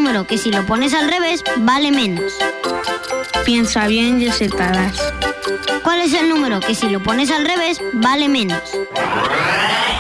número que si lo pones al revés vale menos? Piensa bien y acertarás. ¿Cuál es el número que si lo pones al revés vale menos?